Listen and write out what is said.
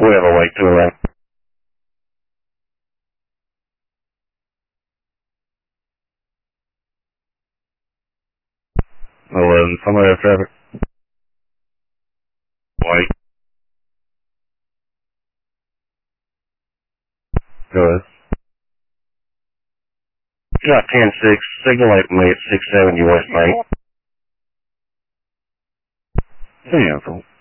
We have a wait to arrive. 11, somebody have traffic. White. Go ahead. Got 10-6, signal light me at 670 West Main. Cancel.